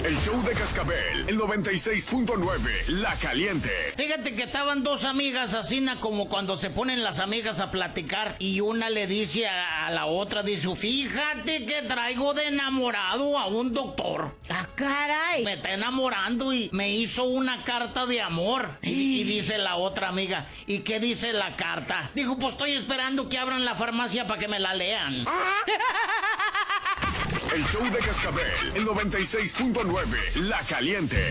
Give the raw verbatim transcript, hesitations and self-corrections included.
El show de Cascabel, el noventa y seis punto nueve, La Caliente. Fíjate que estaban dos amigas así, na, como cuando se ponen las amigas a platicar y una le dice a, a la otra, dice, fíjate que traigo de enamorado a un doctor. ¡Ah, caray! Me está enamorando y me hizo una carta de amor. Y, y dice la otra amiga, ¿y qué dice la carta? Dijo, pues estoy esperando que abran la farmacia para que me la lean. El show de Cascabel, el noventa y seis punto nueve, La Caliente.